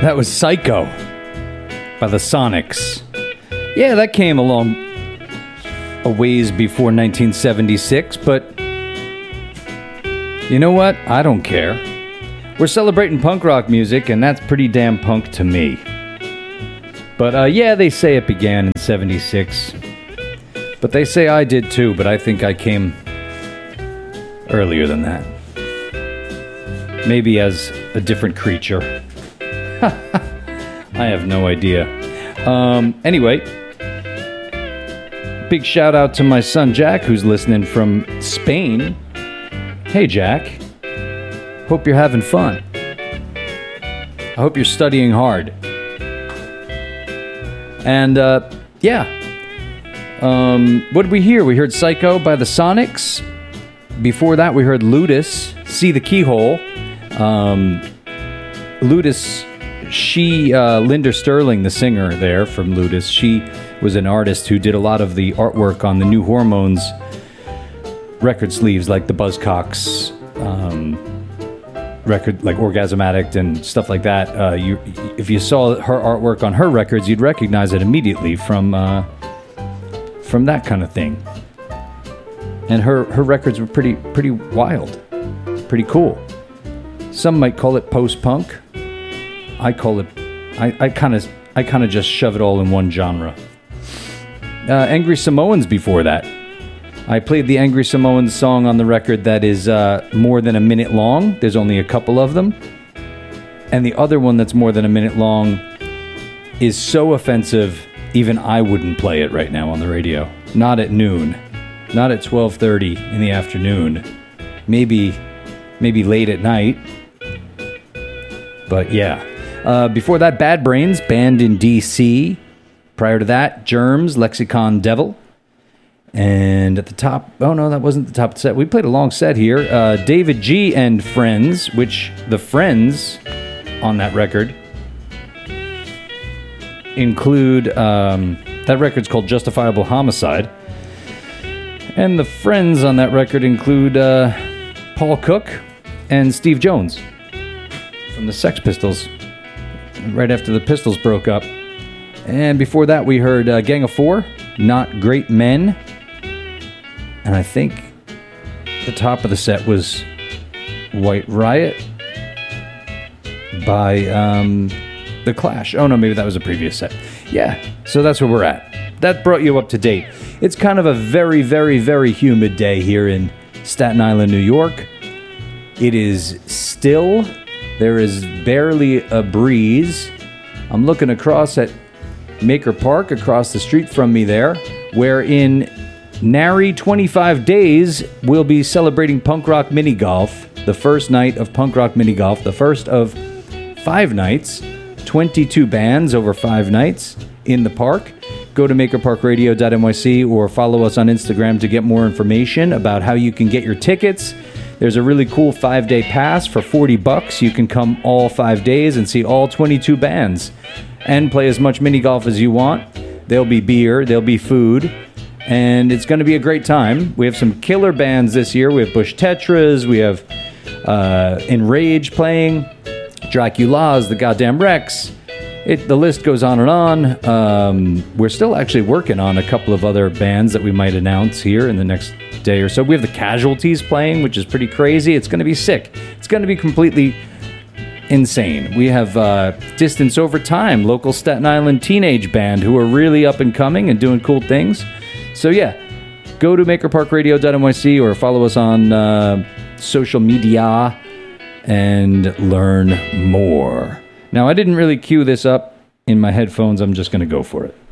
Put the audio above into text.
That was Psycho by the Sonics. Yeah, that came along a ways before 1976, but you know what? I don't care. We're celebrating punk rock music, and that's pretty damn punk to me. But yeah, they say it began in 76. But they say I did too, but I think I came earlier than that. Maybe as a different creature. I have no idea. Anyway, big shout out to my son Jack, who's listening from Spain. Hey Jack, hope you're having fun. I hope you're studying hard. And yeah, what did we hear? We heard Psycho by the Sonics. Before that, we heard Ludus, See the Keyhole. Ludus, Linda Sterling, the singer there from Ludus, she was an artist who did a lot of the artwork on the New Hormones record sleeves, like the Buzzcocks record, like Orgasm Addict and stuff like that. If you saw her artwork on her records, you'd recognize it immediately from that kind of thing. And her records were pretty wild, pretty cool. Some might call it post-punk. I call it, I kind of just shove it all in one genre. Angry Samoans before that. I played the Angry Samoans song on the record that is more than a minute long. There's only a couple of them. And the other one that's more than a minute long is so offensive, even I wouldn't play it right now on the radio. Not at noon. Not at 12:30 in the afternoon. Maybe late at night. But yeah. Before that, Bad Brains, banned in D.C. Prior to that, Germs, Lexicon Devil. And at the top, oh no, that wasn't the top of the set. We played a long set here. David G. and Friends, which the Friends on that record include, that record's called Justifiable Homicide. And the Friends on that record include Paul Cook and Steve Jones from the Sex Pistols, right after the Pistols broke up. And before that, we heard Gang of Four, Not Great Men. And I think the top of the set was White Riot by The Clash. Oh no, maybe that was a previous set. Yeah, so that's where we're at. That brought you up to date. It's kind of a very, very, very humid day here in Staten Island, New York. It is still. There is barely a breeze. I'm looking across at Maker Park across the street from me there, where in nary 25 days we'll be celebrating Punk Rock Mini Golf, the first night of Punk Rock Mini Golf, the first of 5 nights, 22 bands over 5 nights in the park. Go to makerparkradio.nyc or follow us on Instagram to get more information about how you can get your tickets. There's a really cool 5-day pass for $40. You can come all 5 days and see all 22 bands and play as much mini golf as you want. There'll be beer, there'll be food, and it's going to be a great time. We have some killer bands this year. We have Bush Tetras, we have Enrage playing, Dracula's, the Goddamn Rex. The list goes on and on. We're still actually working on a couple of other bands that we might announce here in the next day or so. We have the Casualties playing, which is pretty crazy. It's going to be sick. It's going to be completely insane. We have Distance Over Time, local Staten Island teenage band who are really up and coming and doing cool things. So yeah, go to makerparkradio.nyc or follow us on social media and learn more. Now, I didn't really cue this up in my headphones. I'm just going to go for it.